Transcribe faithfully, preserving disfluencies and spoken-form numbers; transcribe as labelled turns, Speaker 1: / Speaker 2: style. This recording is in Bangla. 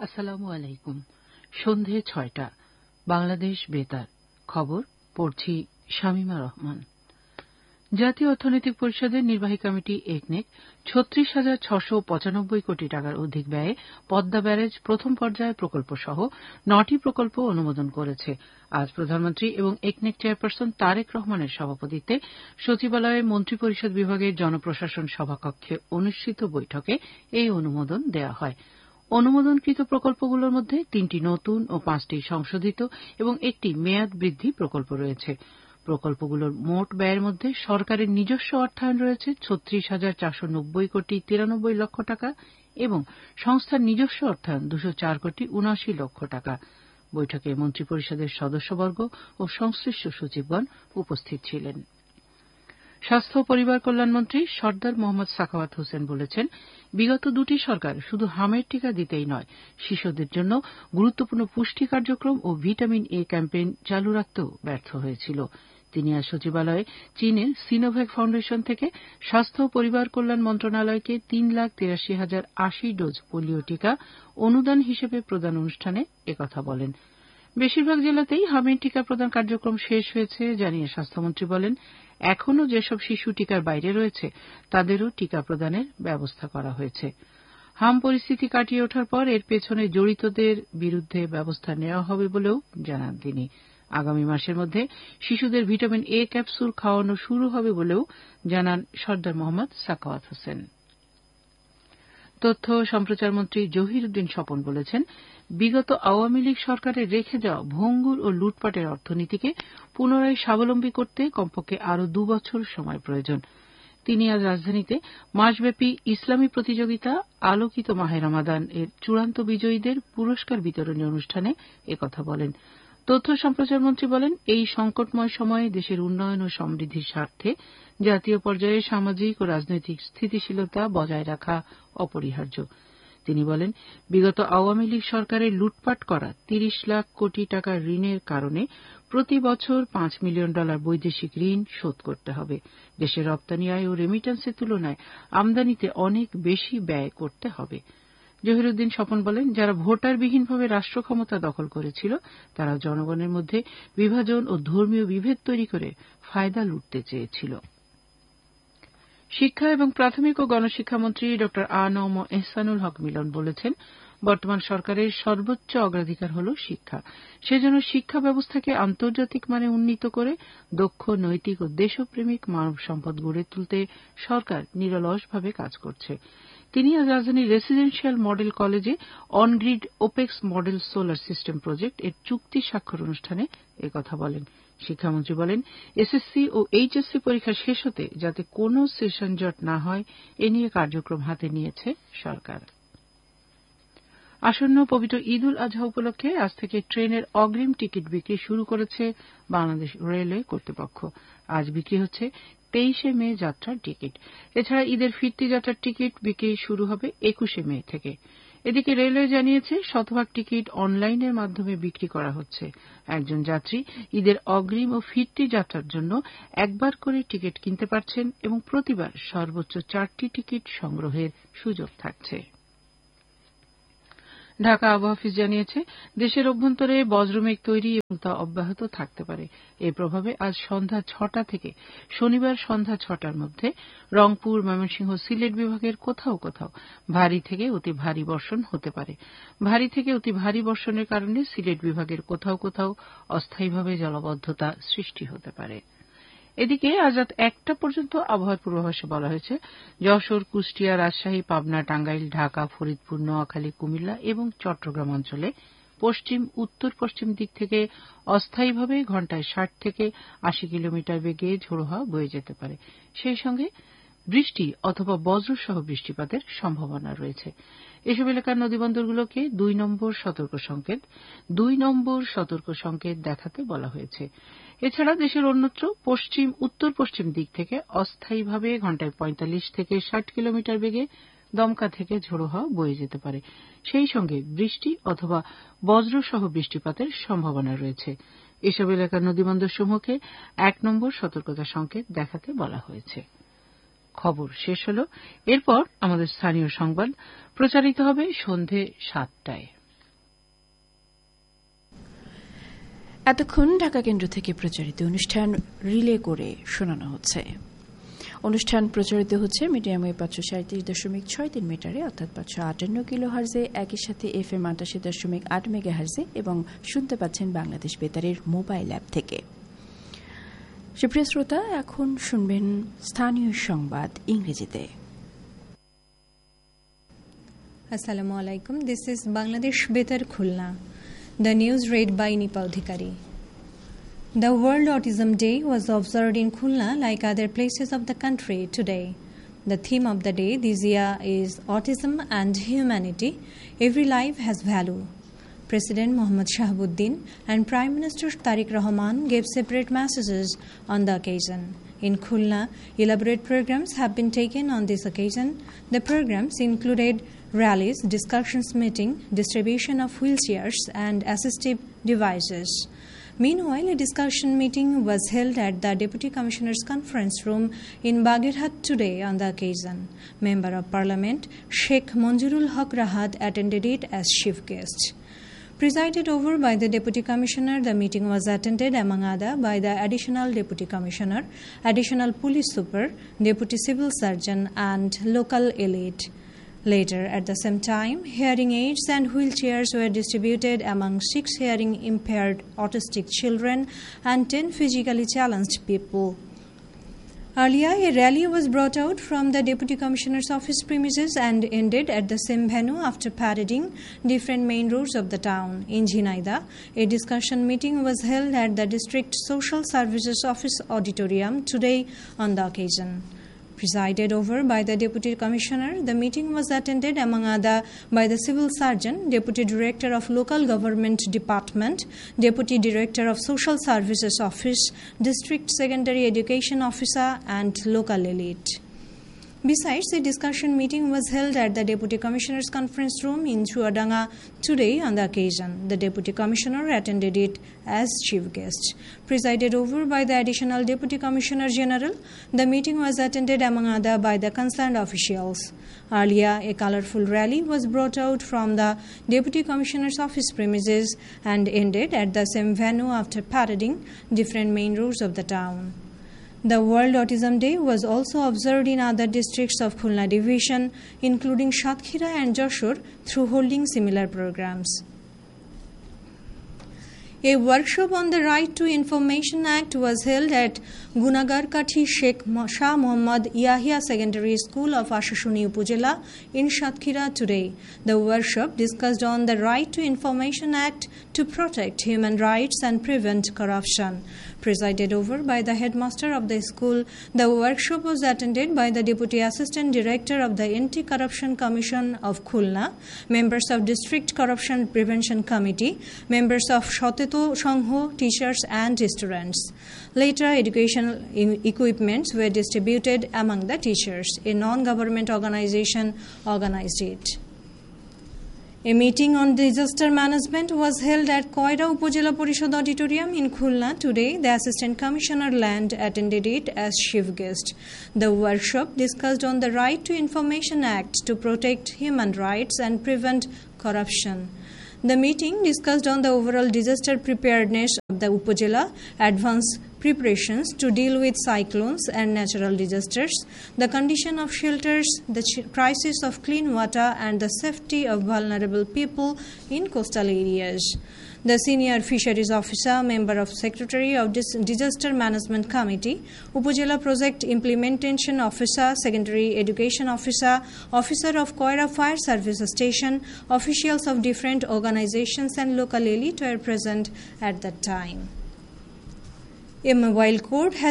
Speaker 1: আসসালামু আলাইকুম। সন্ধে ছয়টা বাংলাদেশ বেতার খবর পড়ছি শামীমা রহমান। জাতীয় অর্থনৈতিক পরিষদের নির্বাহী কমিটি একনেক ছত্রিশ হাজার ছশো পঁচানব্বই কোটি টাকার অধিক ব্যয়ে পদ্মা ব্যারেজ প্রথম পর্যায় প্রকল্প সহ নটি প্রকল্প অনুমোদন করেছে। আজ প্রধানমন্ত্রী এবং একনেক চেয়ারপারসন তারেক রহমানের সভাপতিত্বে সচিবালয়ে মন্ত্রিপরিষদ বিভাগের জনপ্রশাসন সভাকক্ষে অনুষ্ঠিত বৈঠকে এই অনুমোদন দেওয়া হয়। অনুমোদনকৃত প্রকল্পগুলোর মধ্যে তিনটি নতুন ও পাঁচটি সংশোধিত এবং একটি মেয়াদ বৃদ্ধি প্রকল্প রয়েছে। প্রকল্পগুলোর মোট ব্যয়ের মধ্যে সরকারের নিজস্ব অর্থায়ন রয়েছে ছত্রিশ হাজার চারশো নব্বই কোটি তিরানব্বই লক্ষ টাকা এবং সংস্থার নিজস্ব অর্থায়ন দুশো চার কোটি উনআশি লক্ষ টাকা। বৈঠকে মন্ত্রিপরিষদের সদস্যবর্গ ও সংশ্লিষ্ট সচিবগণ উপস্থিত ছিলেন। স্বাস্থ্য ও পরিবার কল্যাণমন্ত্রী সরদার মোহাম্মদ সাখাওয়াত হোসেন বলেছেন, বিগত দুটি সরকার শুধু হামের টিকা দিতেই নয়, শিশুদের জন্য গুরুত্বপূর্ণ পুষ্টি কার্যক্রম ও ভিটামিন এ ক্যাম্পেইন চালু রাখতেও ব্যর্থ হয়েছিল। তিনি আজ সচিবালয়ে চীনের সিনোভ্যাক ফাউন্ডেশন থেকে স্বাস্থ্য ও পরিবার কল্যাণ মন্ত্রণালয়কে তিন লাখ তিরাশি হাজার আশি ডোজ পোলিও টিকা অনুদান হিসেবে প্রদান অনুষ্ঠানে একথা বলেন। বেশিরভাগ জেলাতেই হামের টিকা প্রদান কার্যক্রম শেষ হয়েছে জানিয়ে স্বাস্থ্যমন্ত্রী বলেন, এখনও যেসব শিশু টিকার বাইরে রয়েছে তাদেরও টিকা প্রদানের ব্যবস্থা করা হয়েছে। হাম পরিস্থিতি কাটিয়ে ওঠার পর এর পেছনে জড়িতদের বিরুদ্ধে ব্যবস্থা নেওয়া হবে বলেও জানান তিনি। আগামী মাসের মধ্যে শিশুদের ভিটামিন এ ক্যাপসুল খাওয়ানো শুরু হবে বলেও জানান সরদার মোহাম্মদ সাখাওয়াত হোসেন। তথ্য ও সম্প্রচার মন্ত্রী জহিরুদ্দিন স্বপন বলেছেন, বিগত আওয়ামী লীগ সরকারের রেখে যাওয়া ভঙ্গুর ও লুটপাটের অর্থনীতিকে পুনরায় স্বাবলম্বী করতে কমপক্ষে আরও দুবছর সময় প্রয়োজন। তিনি আজ রাজধানীতে মাসব্যাপী ইসলামী প্রতিযোগিতা আলোকিত মাহে রমাদান এর চূড়ান্ত বিজয়ীদের পুরস্কার বিতরণী অনুষ্ঠানে একথা বলেন। তথ্য সম্প্রচার মন্ত্রী বলেন, এই সংকটময় সময়ে দেশের উন্নয়ন ও সমৃদ্ধির স্বার্থে জাতীয় পর্যায়ে সামাজিক ও রাজনৈতিক স্থিতিশীলতা বজায় রাখা অপরিহার্য। তিনি বলেন, বিগত আওয়ামী লীগ সরকারের লুটপাট করা তিরিশ লাখ কোটি টাকার ঋণের কারণে প্রতি বছর পাঁচ মিলিয়ন ডলার বৈদেশিক ঋণ শোধ করতে হবে। দেশের রপ্তানি আয় ও রেমিট্যান্সের তুলনায় আমদানিতে অনেক বেশি ব্যয় করতে হবে। জহিরুদ্দিন স্বপন বলেন, যারা ভোটারবিহীনভাবে রাষ্ট্র ক্ষমতা দখল করেছিল তারা জনগণের মধ্যে বিভাজন ও ধর্মীয় বিভেদ তৈরি করে ফায়দা লুটতে চেয়েছিল। শিক্ষা এবং প্রাথমিক ও গণশিক্ষামন্ত্রী ড আ ন ম এহসানুল হক মিলন বলেছেন, বর্তমান সরকারের সর্বোচ্চ অগ্রাধিকার হল শিক্ষা। সেজন্য শিক্ষা ব্যবস্থাকে আন্তর্জাতিক মানে উন্নীত করে দক্ষ, নৈতিক ও দেশপ্রেমিক মানব সম্পদ গড়ে তুলতে সরকার নিরলসভাবে কাজ করছে। তিনি আজ রাজধানীর রেসিডেন্সিয়াল মডেল কলেজে on-grid opex model solar system project এর চুক্তি স্বাক্ষর অনুষ্ঠানে একথা বলেন। শিক্ষামন্ত্রী বলেন, এসএসসি ও এইচএসসি পরীক্ষা শেষ হতে যাতে কোনো সেশন জট না হয় এ নিয়ে কার্যক্রম হাতে নিয়েছে সরকার। আসন্ন পবিত্র ঈদ উল আজহা উপলক্ষে আজ থেকে ট্রেনের অগ্রিম টিকিট বিক্রি শুরু করেছে বাংলাদেশ রেলওয়ে কর্তৃপক্ষ। আজ বিক্রি হচ্ছে তেইশে মে যাত্রার টিকিট। এছাড়া ঈদের ফিরতি যাত্রার টিকিট বিক্রি শুরু হবে একুশে মে থেকে। এদিকে রেলওয়ে জানিয়েছে, শতভাগ টিকিট অনলাইনের মাধ্যমে বিক্রি করা হচ্ছে। একজন যাত্রী ঈদের অগ্রিম ও ফিরতি যাত্রার জন্য একবার করে টিকিট কিনতে পারছেন এবং প্রতিবার সর্বোচ্চ চারটি টিকিট সংগ্রহের সুযোগ থাকছে। ঢাকা আবহাওয়া অফিস জানিয়েছে, দেশের অভ্যন্তরে বজ্রমেঘ তৈরি এবং তা অব্যাহত থাকতে পারে। এর প্রভাবে আজ সন্ধ্যা ছটা থেকে শনিবার সন্ধ্যা ছটার মধ্যে রংপুর, ময়মনসিংহ, সিলেট বিভাগের কোথাও কোথাও ভারী থেকে অতি ভারী বর্ষণ হতে পারে। ভারী থেকে অতি ভারী বর্ষণের কারণে সিলেট বিভাগের কোথাও কোথাও অস্থায়ীভাবে জলাবদ্ধতা সৃষ্টি হতে পারে। এদিকে আজ রাত একটা পর্যন্ত আবহাওয়ার পূর্বাভাসে বলা হয়েছে, যশোর, কুষ্টিয়া, রাজশাহী, পাবনা, টাঙ্গাইল, ঢাকা, ফরিদপুর, নোয়াখালী, কুমিল্লা এবং চট্টগ্রাম অঞ্চলে পশ্চিম উত্তর পশ্চিম দিক থেকে অস্থায়ীভাবে ঘণ্টায় ষাট থেকে আশি কিলোমিটার বেগে ঝোড়ো হাওয়া বয়ে যেতে পারে। সেই সঙ্গে বৃষ্টি অথবা বজ্রসহ বৃষ্টিপাতের সম্ভাবনা রয়েছে। এসব এলাকার নদীবন্দরগুলোকে দুই নম্বর সতর্ক সংকেত দুই নম্বর সতর্ক সংকেত দেখাতে বলা হয়েছে। এছাড়া দেশের অন্যত্র পশ্চিম উত্তর পশ্চিম দিক থেকে অস্থায়ীভাবে ঘণ্টায় পঁয়তাল্লিশ থেকে ষাট কিলোমিটার বেগে দমকা থেকে ঝোড়ো হাওয়া বয়ে যেতে পারে। সেই সঙ্গে বৃষ্টি অথবা বজ্রসহ বৃষ্টিপাতের সম্ভাবনা রয়েছে। এসব এলাকার নদীবন্দরসমূহকে এক নম্বর সতর্কতা সংকেত দেখাতে বলা হয়েছে। খবর শেষ হল। এরপর আমাদের স্থানীয় সংবাদ প্রচারিত হবে সন্ধে সাতটায়।
Speaker 2: এতক্ষণ ঢাকা কেন্দ্র থেকে প্রচারিত অনুষ্ঠান রিলে করে শোনানো হচ্ছে। অনুষ্ঠান প্রচারিত হচ্ছে মিডিয়াম ওয়েভ পাঁচশো সাঁত্রিশ দশমিক ছয় তিন মিটারে অর্থাৎ পাঁচশো আটান্ন কিলো হার্জে, একই সাথে এফ এম আটাশি দশমিক আট মেগা হার্জে, এবং শুনতে পাচ্ছেন বাংলাদেশ বেতারের মোবাইল অ্যাপ থেকে। সুপ্রিয় শ্রোতা, এখন শুনবেন স্থানীয় সংবাদ ইংরেজিতে।
Speaker 3: Assalamu alaikum. This is Bangladesh Betar Khulna. The news read by Nipa Udhikari. The World Autism Day was observed in Khulna like other places of the country today. The theme of the day this year is Autism and Humanity. Every life has value. President Mohammad Shahabuddin and Prime Minister Tariq Rahman gave separate messages on the occasion. In Khulna, elaborate programs have been taken on this occasion. The programs included rallies, discussions meeting, distribution of wheelchairs and assistive devices. Meanwhile, a discussion meeting was held at the Deputy Commissioner's Conference Room in Bagirhat today on the occasion. Member of Parliament Sheikh Monjurul Haq Rahat attended it as chief guest. Presided over by the Deputy Commissioner, the meeting was attended among other by the Additional Deputy Commissioner, Additional Police Super, Deputy Civil Surgeon and local elite. Later, at the same time, hearing aids and wheelchairs were distributed among six hearing-impaired autistic children and ten physically challenged people. Earlier, a rally was brought out from the Deputy Commissioner's office premises and ended at the same venue after parading different main roads of the town. In Jhinaida, a discussion meeting was held at the District Social Services Office Auditorium today on the occasion. Presided over by the Deputy Commissioner, the meeting was attended among other by the Civil Surgeon, Deputy Director of Local Government Department, Deputy Director of Social Services Office, District Secondary Education Officer and local elite. Besides, a discussion meeting was held at the Deputy Commissioner's Conference Room in Chuadanga today on the occasion. The Deputy Commissioner attended it as chief guest. Presided over by the Additional Deputy Commissioner General, the meeting was attended among other by the concerned officials. Earlier, a colorful rally was brought out from the Deputy Commissioner's office premises and ended at the same venue after parading different main roads of the town. The World Autism Day was also observed in other districts of Khulna Division, including Satkhira and Joshore, through holding similar programs. A workshop on the Right to Information Act was held at Gunagarkathi Sheikh Shah Muhammad Yahya Secondary School of Ashashuni Upazila in Satkhira today. The workshop discussed on the Right to Information Act to protect human rights and prevent corruption. Presided over by the headmaster of the school, the workshop was attended by the Deputy Assistant Director of the Anti-Corruption Commission of Khulna, members of District Corruption Prevention Committee, members of Shoteto Shangho, teachers and students. Later, educational equipments were distributed among the teachers. A non-government organization organized it. A meeting on disaster management was held at Koira Upazila Porishod Auditorium in Khulna today. The Assistant Commissioner Land attended it as chief guest. The workshop discussed on the Right to Information Act to protect human rights and prevent corruption. The meeting discussed on the overall disaster preparedness of the Upazila, advanced preparations to deal with cyclones and natural disasters, the condition of shelters, the ch- crisis of clean water, and the safety of vulnerable people in coastal areas. The senior fisheries officer, member of Secretary of Dis- Disaster Management Committee, Upazila Project Implementation Officer, Secondary Education Officer, Officer of Koira Fire Service Station, officials of different organizations and local elite were present at that time. A mobile court has